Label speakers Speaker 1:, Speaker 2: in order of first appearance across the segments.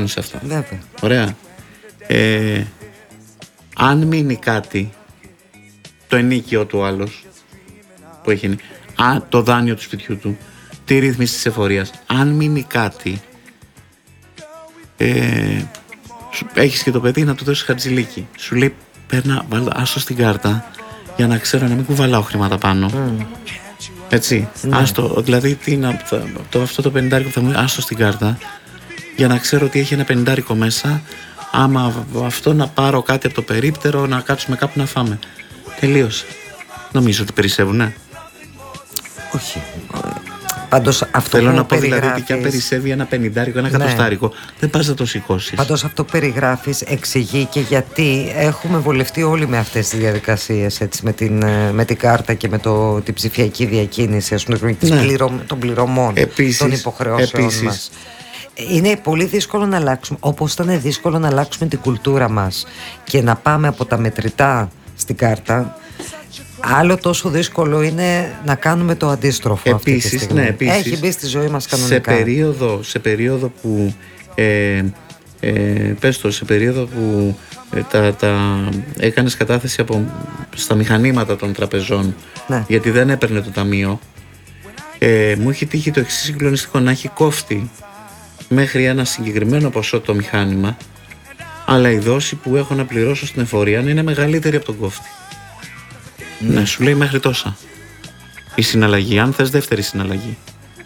Speaker 1: πληρώνεις αυτά.
Speaker 2: Βέβαια.
Speaker 1: Ωραία. Αν μείνει κάτι, το ενίκιο του άλλος που έχει, το δάνειο του σπιτιού του, τη ρύθμιση της εφορίας, αν μείνει κάτι, έχεις και το παιδί να του δώσεις χατζηλίκι. Σου λέει παίρνα, άστο στην κάρτα για να ξέρω να μην κουβαλάω χρήματα πάνω. Έτσι, άστο, δηλαδή αυτό το 50 που θα μου άστο στην κάρτα για να ξέρω ότι έχει ένα 50 μέσα, άμα αυτό να πάρω κάτι από το περίπτερο, να κάτσουμε κάπου να φάμε. Τελείωσε. Νομίζω ότι περισσεύουνε.
Speaker 2: Όχι. Πάντως αυτό
Speaker 1: θέλω
Speaker 2: που
Speaker 1: να πω
Speaker 2: περιγράφεις...
Speaker 1: δηλαδή ότι και αν περισσεύει ένα 50, ένα εκατοστάρικο, δεν πας να το σηκώσεις.
Speaker 2: Πάντως αυτό που περιγράφεις εξηγεί και γιατί έχουμε βολευτεί όλοι με αυτές τις διαδικασίες, έτσι, με την κάρτα και με την ψηφιακή διακίνηση, ας πούμε, των πληρωμών, των υποχρεώσεων μας. Είναι πολύ δύσκολο να αλλάξουμε, όπως ήταν δύσκολο να αλλάξουμε την κουλτούρα μας και να πάμε από τα μετρητά στην κάρτα. Άλλο τόσο δύσκολο είναι να κάνουμε το αντίστροφο.
Speaker 1: Επίσης,
Speaker 2: έχει μπει στη ζωή μας κανονικά.
Speaker 1: Σε περίοδο που σε περίοδο που έκανες κατάθεση στα μηχανήματα των τραπεζών, γιατί δεν έπαιρνε το ταμείο, μου είχε τύχει το εξής συγκλονιστικό, να έχει κόφτη μέχρι ένα συγκεκριμένο ποσό το μηχάνημα, αλλά η δόση που έχω να πληρώσω στην εφορία να είναι μεγαλύτερη από τον κόφτη. Ναι, σου λέει μέχρι τόσα η συναλλαγή, αν θες δεύτερη συναλλαγή.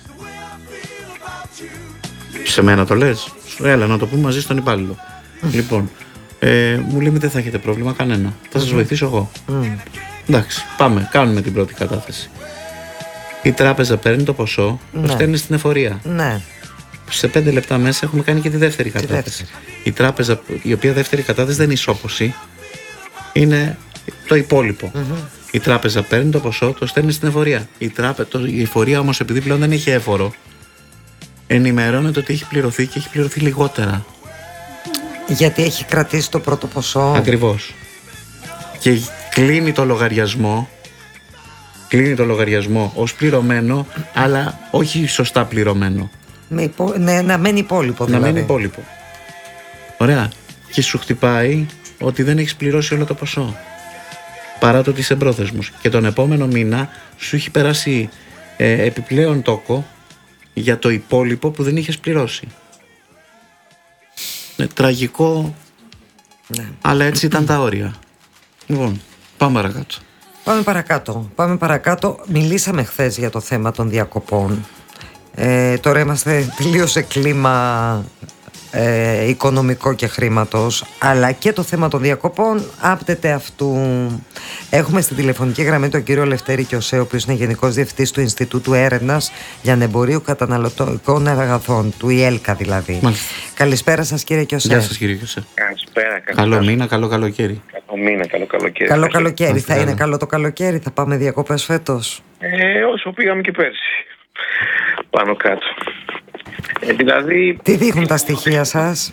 Speaker 1: Σε μένα το λες? Έλα να το πούμε μαζί στον υπάλληλο. Λοιπόν, μου λέει δεν θα έχετε πρόβλημα κανένα, θα σας βοηθήσω εγώ. Εντάξει, πάμε, κάνουμε την πρώτη κατάθεση. Η τράπεζα παίρνει το ποσό, το στέλνει στην εφορία. Σε 5 λεπτά μέσα έχουμε κάνει και τη δεύτερη κατάθεση. Η τράπεζα, η οποία δεύτερη κατάθεση δεν είναι ισόποση, είναι το υπόλοιπο. Η τράπεζα παίρνει το ποσό, το στέλνει στην εφορία. Η εφορία όμως, επειδή πλέον δεν έχει έφορο, ενημερώνεται ότι έχει πληρωθεί και έχει πληρωθεί λιγότερα.
Speaker 2: Γιατί έχει κρατήσει το πρώτο ποσό.
Speaker 1: Ακριβώς. Και κλείνει το λογαριασμό ως πληρωμένο, αλλά όχι σωστά πληρωμένο.
Speaker 2: Να μένει υπόλοιπο δηλαδή.
Speaker 1: Να μένει υπόλοιπο. Ωραία. Και σου χτυπάει ότι δεν έχεις πληρώσει όλο το ποσό, παρά το ότι είσαι εμπρόθεσμος. Και τον επόμενο μήνα σου έχει περάσει επιπλέον τόκο για το υπόλοιπο που δεν είχες πληρώσει. Τραγικό, αλλά έτσι ήταν τα όρια. Λοιπόν, πάμε
Speaker 2: παρακάτω. Μιλήσαμε χθες για το θέμα των διακοπών. Τώρα είμαστε τελείως σε κλίμα οικονομικό και χρήματος, αλλά και το θέμα των διακοπών άπτεται αυτού. Έχουμε στη τηλεφωνική γραμμή τον κύριο Λευτέρη Κιωσέ, ο οποίος είναι Γενικός Διευθυντής του Ινστιτούτου Έρευνας Λιανεμπορίου Καταναλωτικών Αγαθών, του ΙΕΛΚΑ δηλαδή. Καλησπέρα σας κύριε Κιωσέ.
Speaker 1: Γεια σας κύριε Κιωσέ.
Speaker 3: Καλησπέρα.
Speaker 1: Καλό μήνα, καλό καλοκαίρι.
Speaker 2: Καλό καλοκαίρι. Θα είναι καλό το καλοκαίρι, θα πάμε διακοπές φέτος?
Speaker 3: Όσο πήγαμε και πέρσι, πάνω κάτω. Δηλαδή...
Speaker 2: Τι δείχνουν τα στοιχεία σας?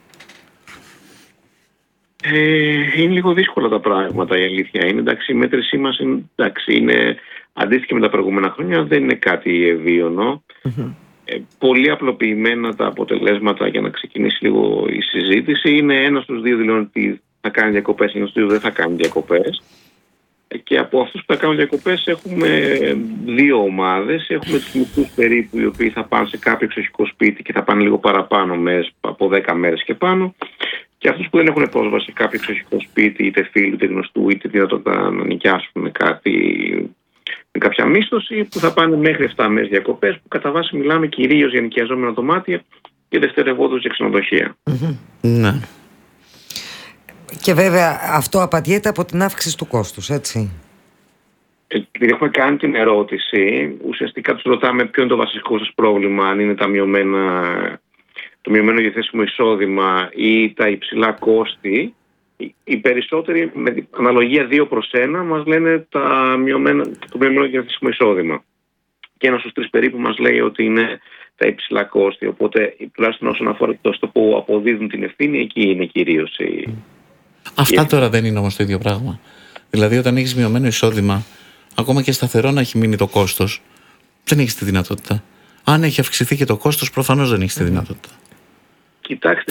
Speaker 3: Είναι λίγο δύσκολα τα πράγματα, η αλήθεια είναι. Εντάξει, η μέτρησή μας είναι αντίστοιχη με τα προηγούμενα χρόνια, δεν είναι κάτι ευίωνο. Πολύ απλοποιημένα τα αποτελέσματα, για να ξεκινήσει λίγο η συζήτηση. Είναι ένας στους δύο δηλώνει ότι θα κάνει διακοπές, ένας στους δύο δεν θα κάνει διακοπές. Και από αυτούς που θα κάνουν διακοπές έχουμε δύο ομάδες. Έχουμε τους μικρούς περίπου, οι οποίοι θα πάνε σε κάποιο εξοχικό σπίτι και θα πάνε λίγο παραπάνω μέρες, από 10 μέρες και πάνω. Και αυτούς που δεν έχουν πρόσβαση σε κάποιο εξοχικό σπίτι, είτε φίλου, είτε γνωστού, είτε δυνατότητα να νοικιάσουν κάτι με κάποια μίσθωση, που θα πάνε μέχρι 7 μέρες διακοπές, που κατά βάση μιλάμε κυρίως για νοικιαζόμενα δωμάτια και δευτερευόντως για ξενοδοχεία.
Speaker 1: Ναι.
Speaker 2: Και βέβαια αυτό απαντιέται από την αύξηση του κόστους, έτσι.
Speaker 3: Επειδή έχουμε κάνει την ερώτηση, ουσιαστικά τους ρωτάμε ποιο είναι το βασικό σας πρόβλημα, αν είναι το μειωμένο διαθέσιμο εισόδημα ή τα υψηλά κόστη. Οι περισσότεροι, με αναλογία 2 προς 1, μας λένε το μειωμένο διαθέσιμο εισόδημα. Και ένας στους 3 περίπου μας λέει ότι είναι τα υψηλά κόστη. Οπότε, τουλάχιστον όσον αφορά το που αποδίδουν την ευθύνη, εκεί είναι κυρίως
Speaker 1: Αυτά τώρα δεν είναι όμως το ίδιο πράγμα. Δηλαδή, όταν έχεις μειωμένο εισόδημα, ακόμα και σταθερό να έχει μείνει το κόστος, δεν έχεις τη δυνατότητα. Αν έχει αυξηθεί και το κόστος, προφανώς δεν έχεις τη δυνατότητα.
Speaker 3: Κοιτάξτε.